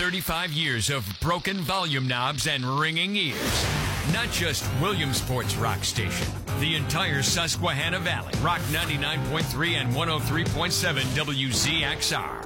35 years of broken volume knobs and ringing ears. Not just Williamsport's rock station. The entire Susquehanna Valley. Rock 99.3 and 103.7 WZXR.